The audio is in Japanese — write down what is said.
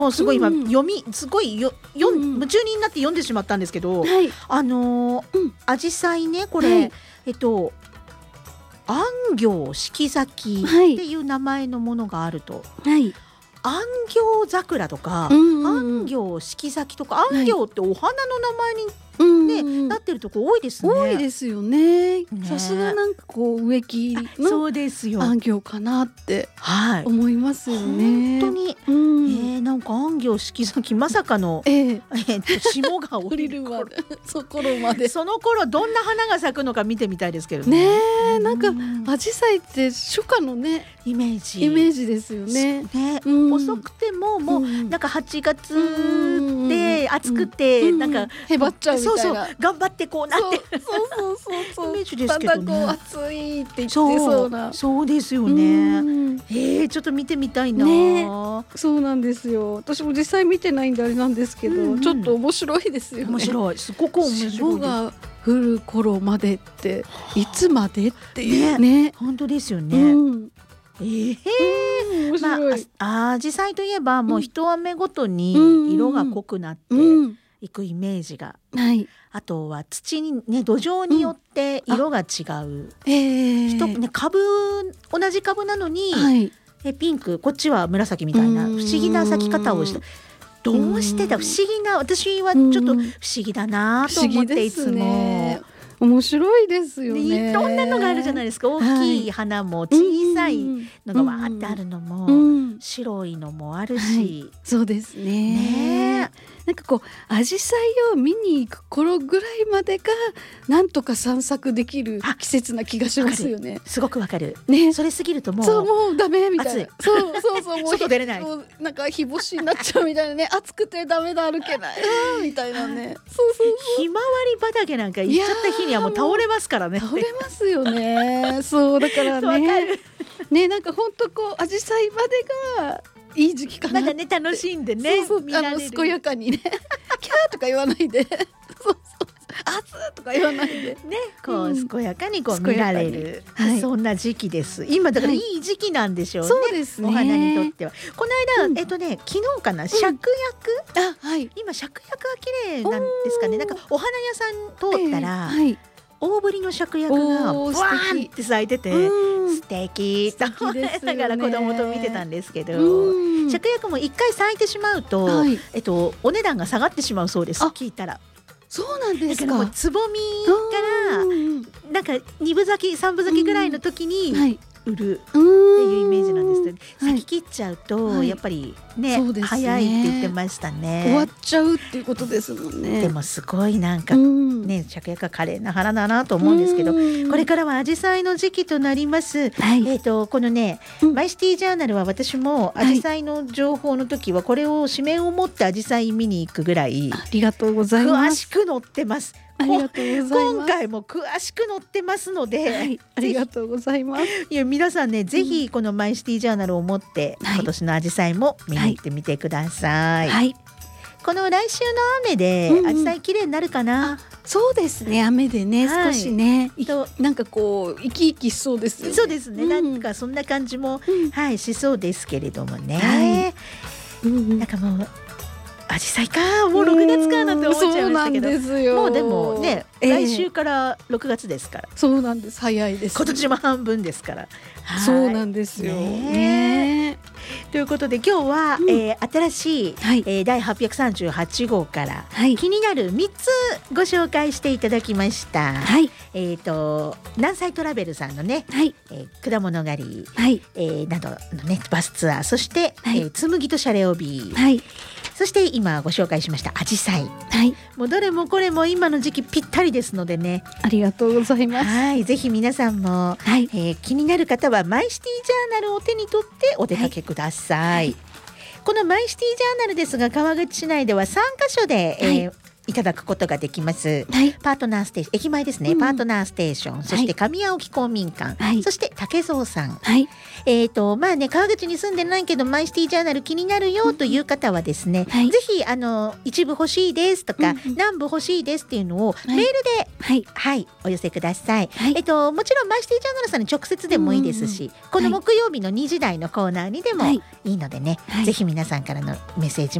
もうすごい今、すごい夢中になって読んでしまったんですけど、アジサイね、これ、安行四季咲っていう名前のものがあると、安行桜とか、安行四季咲とか、安行ってお花の名前になってるとこ多いですね。 多いですよね。さすがなんかこう植木のそうですよ、 安行かなって思いますよね。 本当に、なんか安行四季咲、まさかの、霜が降りるまでその頃どんな花が咲くのか見てみたいですけどね。 なんかアジサイって初夏のねイメージですよね。 遅くてももうなんか8月で暑くてなんかへばっちゃうみたいな、 そう頑張ってこうなってイメージですけどね。 だんだんこう暑いって言ってそうな。 そうですよね。ちょっと見てみたいな。 そうなんですよ。私も実際見てないんであれなんですけど、ちょっと面白いですよね。 面白い、すごく面白いです。 霜が降る頃までっていつまでっていうね。 本当ですよね。面白い。アジサイといえばもう一雨ごとに色が濃くなっていくイメージが、あとは土にね、土壌によって色が違う、株同じ株なのに、ピンク、こっちは紫みたいな不思議な咲き方をして、どうしてだ、不思議な、私はちょっと不思議だなと思っていつも。 面白いですよね。 いろんなのがあるじゃないですか。大きい花も小さいのがわーってあるのも、白いのもあるし、 そうですね。なんかこうアジサイを見に行く頃ぐらいまでがなんとか散策できる季節な気がしますよね。 すごくわかる。それ過ぎるともうダメみたいな。そうもう外出れない。 なんか日干しになっちゃうみたいなね。暑くてダメだ、歩けないみたいなね。 ひまわり畑なんか行っちゃった日にはもう倒れますからね。 倒れますよね。そうだからね。なんか本当こうアジサイまでがいい時期かな。 まだね、楽しんでね、 健やかにねキャーとか言わないで暑とか言わないでね、こう健やかにこう見られる、そんな時期です。今だからいい時期なんでしょうね。 そうですね。 お花にとっては。この間昨日かな、芍薬、今芍薬は綺麗なんですかね。なんかお花屋さん通ったら、大ぶりの芍薬がわーって咲いてて、素敵と思いながら子供と見てたんですけど、芍薬も一回咲いてしまうと、お値段が下がってしまうそうです。聞いたら。 そうなんですか。 つぼみからなんか2分咲き3分咲きぐらいの時に売るっていうイメージなんですけど、咲き切っちゃうとやっぱりね、早いって言ってましたね。 終わっちゃうっていうことですもんね。 でもすごいなんかね、芍薬は華麗な花だなと思うんですけど、これからはアジサイの時期となります。このね、マイシティジャーナルは私もアジサイの情報の時はこれを紙面を持ってアジサイ見に行くぐらい、 ありがとうございます。 詳しく載ってます。今回も詳しく載ってますので、 ありがとうございます。 いや皆さんね、ぜひこのマイシティジャーナルを持って今年のアジサイも見に行ってみてください。この来週の雨でアジサイ綺麗になるかな。 そうですね、雨でね、少しね、なんかこう生き生きしそうですよね。 そうですね、なんかそんな感じもしそうですけれどもね。なんかもうアジサイか、もう6月かなんて思っちゃいましたけど、もうでもね、来週から6月ですから。 そうなんです、早いです。 今年も半分ですから。 そうなんですよね。 ということで今日は新しい第838号から気になる3つご紹介していただきました。南斎トラベルさんのね、果物狩りなどのねバスツアー、そして紬とシャレオビー、そして今ご紹介しましたアジサイ、もうどれもこれも今の時期ぴったりですのでね。 ありがとうございます。 ぜひ皆さんも気になる方はマイシティジャーナルを手に取ってお出かけください。このマイシティジャーナルですが、川口市内では3カ所で1 いただくことができます、パートナーステーション、駅前ですね、パートナーステーション、そして上青木公民館、そして竹蔵さん、まあね、川口に住んでないけどマイシティジャーナル気になるよという方はですね、ぜひ一部欲しいですとか、何部欲しいですっていうのをメールで、お寄せください、もちろんマイシティジャーナルさんに直接でもいいですし、この木曜日の2時台のコーナーにでもいいのでね、ぜひ皆さんからのメッセージ